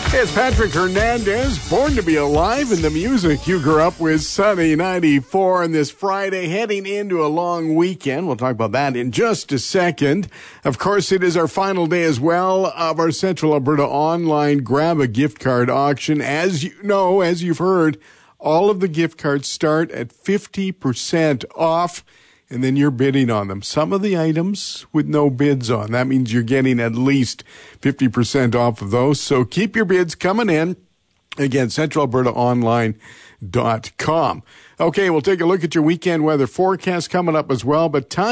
It's Patrick Hernandez, Born to be Alive, and the music you grew up with, Sunny 94, and this Friday, heading into a long weekend. We'll talk about that in just a second. Of course, it is our final day as well of our Central Alberta online Grab a Gift Card auction. As you know, as you've heard, all of the gift cards start at 50% off, and then you're bidding on them. Some of the items with no bids on. That means you're getting at least 50% off of those. So keep your bids coming in. Again, CentralAlbertaOnline.com. Okay, we'll take a look at your weekend weather forecast coming up as well, but time